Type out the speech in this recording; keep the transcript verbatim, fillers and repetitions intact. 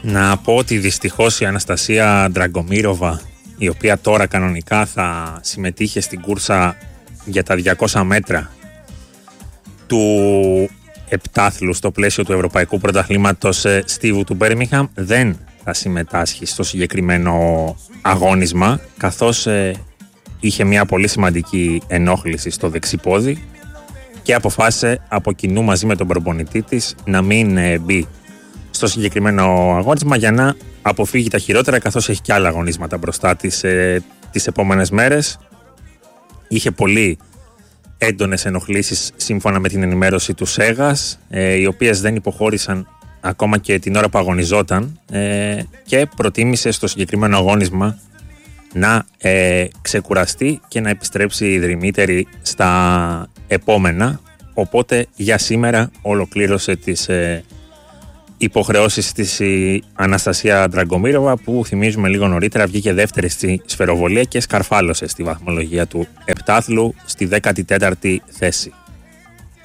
Να πω ότι δυστυχώς η Αναστασία Ντραγκομίροβα, η οποία τώρα κανονικά θα συμμετείχε στην κούρσα για τα διακόσια μέτρα του επτάθλου στο πλαίσιο του Ευρωπαϊκού Πρωταθλήματος Στίβου του Μπέρμιγχαμ, δεν θα συμμετάσχει στο συγκεκριμένο αγώνισμα, καθώς ε, είχε μια πολύ σημαντική ενόχληση στο δεξιπόδι και αποφάσισε από κοινού μαζί με τον προπονητή της να μην ε, μπει στο συγκεκριμένο αγώνισμα για να αποφύγει τα χειρότερα, καθώς έχει και άλλα αγωνίσματα μπροστά της ε, τις επόμενες μέρες. Είχε πολύ έντονες ενοχλήσεις σύμφωνα με την ενημέρωση του ΣΕΓΑΣ, ε, οι οποίες δεν υποχώρησαν ακόμα και την ώρα που αγωνιζόταν, ε, και προτίμησε στο συγκεκριμένο αγώνισμα να ε, ξεκουραστεί και να επιστρέψει η δρυμύτερη στα επόμενα. Οπότε για σήμερα ολοκλήρωσε τις ε, υποχρεώσεις της η Αναστασία Ντραγκομίροβα, που θυμίζουμε λίγο νωρίτερα βγήκε δεύτερη στη σφαιροβολία και σκαρφάλωσε στη βαθμολογία του επτάθλου στη δέκατη τέταρτη θέση.